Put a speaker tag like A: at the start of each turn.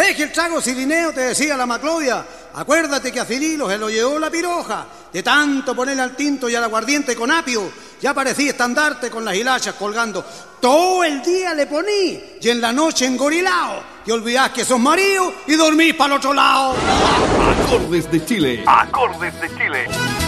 A: deje el trago Cirineo, te decía la Maclovia. Acuérdate que a Cirilo se lo llevó la piroja. De tanto ponerle al tinto y al aguardiente con apio, ya parecía estandarte con las hilachas colgando. Todo el día le poní y en la noche engorilao. Te olvidás que sos marido y dormís para el otro lado.
B: Acordes de Chile.
C: Acordes de Chile.